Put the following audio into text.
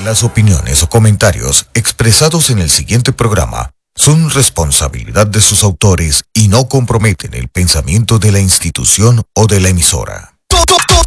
Las opiniones o comentarios expresados en el siguiente programa son responsabilidad de sus autores y no comprometen el pensamiento de la institución o de la emisora.